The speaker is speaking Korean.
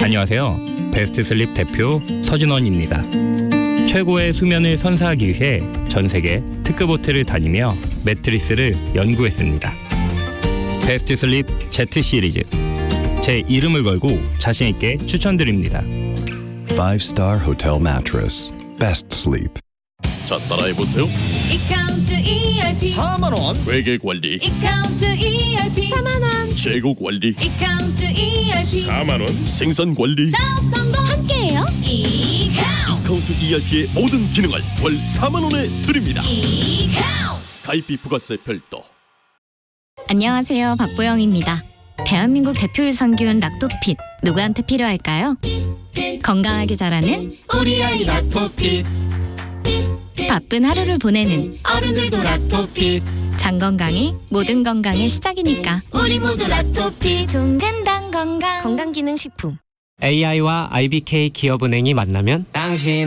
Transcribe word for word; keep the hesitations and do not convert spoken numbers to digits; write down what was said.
안녕하세요. 베스트 슬립 대표 서준원입니다. 최고의 수면을 선사하기 위해 전 세계 특급 호텔을 다니며 매트리스를 연구했습니다. 베스트 슬립 Z 시리즈, 제 이름을 걸고 자신 있게 추천드립니다. Five Star Hotel Mattress. Best Sleep. 자, 따라해보세요. 이카운트 이알피 사만 원. 회계 관리. 이카운트 이알피 사만 원. 재고 관리. 이카운트 이알피 사만 원. 생산 관리. 사업 성공 함께해요. 이카운트 이카운트 이알피의 모든 기능을 월 사만 원에 드립니다. 이카운트. 가입비 부가세 별도. 안녕하세요, 박보영입니다. 대한민국 대표 유산균 락토핏, 누구한테 필요할까요? 건강하게 자라는 우리 아이 락토핏. 바쁜 하루를 보내는 어른들도 락토핏. 장 건강이 모든 건강의 시작이니까 우리 모두 락토핏. 종근당 건강 건강기능식품 에이아이와 아이비케이 기업은행이 만나면 당신